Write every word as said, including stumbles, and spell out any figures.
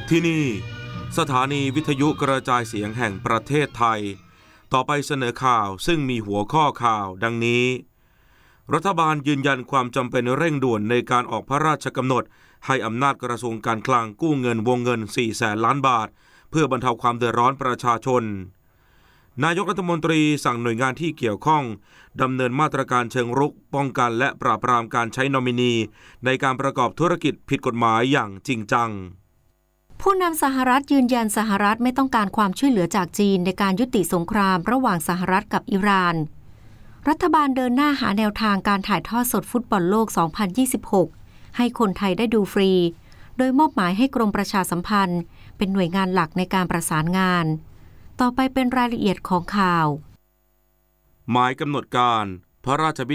ที่นี่สถานีวิทยุกระจายเสียงแห่งประเทศไทยต่อไปเสนอข่าวซึ่งมีหัวข้อข่าวดังนี้รัฐบาลยืนยันความจำเป็นเร่งด่วนในการออกพระราชกำหนดให้อำนาจกระทรวงการคลังกู้เงินวงเงินสี่แสนล้านบาทเพื่อบรรเทาความเดือดร้อนประชาชนนายกรัฐมนตรีสั่งหน่วยงานที่เกี่ยวข้องดำเนินมาตรการเชิงรุกป้องกันและปราบปรามการใช้นอมินีในการประกอบธุรกิจผิดกฎหมายอย่างจริงจังผู้นำสหรัฐยืนยันสหรัฐไม่ต้องการความช่วยเหลือจากจีนในการยุติสงครามระหว่างสหรัฐกับอิหร่านรัฐบาลเดินหน้าหาแนวทางการถ่ายทอดสดฟุตบอลโลก สองพันยี่สิบหก ให้คนไทยได้ดูฟรีโดยมอบหมายให้กรมประชาสัมพันธ์เป็นหน่วยงานหลักในการประสานงานต่อไปเป็นรายละเอียดของข่าวหมายกำหนดการพระราช